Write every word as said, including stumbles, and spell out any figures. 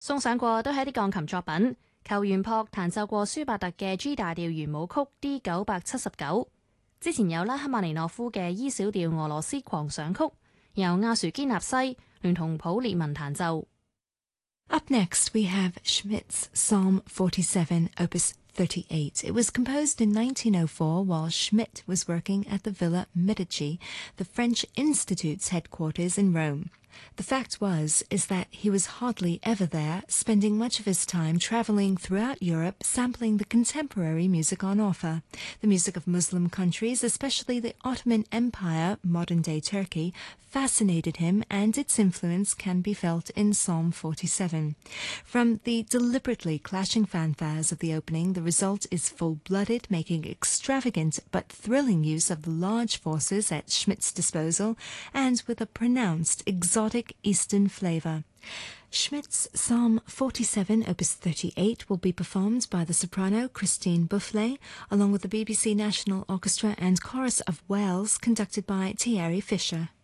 送上過都係啲鋼琴作品，球員撲彈奏過舒伯特嘅 G 大調圓舞曲 D 九百七十九，之前有拉赫曼尼諾夫嘅 E 小調俄羅斯狂想曲，由亞殊堅納西聯同普列文彈奏。 Up next we have Schmidt's Psalm forty-seven, Opus thirty-eight. It was composed in nineteen oh four while Schmidt was working at the Villa Medici, the French Institute's headquarters in Rome. The fact was, is that he was hardly ever there, spending much of his time traveling throughout Europe, sampling the contemporary music on offer. The music of Muslim countries, especially the Ottoman Empire, modern-day Turkey, fascinated him, and its influence can be felt in Psalm forty-seven. From the deliberately clashing fanfares of the opening, the result is full-blooded, making extravagant but thrilling use of the large forces at Schmidt's disposal, and with a pronounced exotic Eastern flavour. Schmidt's Psalm forty-seven, Opus thirty-eight, will be performed by the soprano Christine Bufflet, along with the B B C National Orchestra and Chorus of Wales, conducted by Thierry Fisher.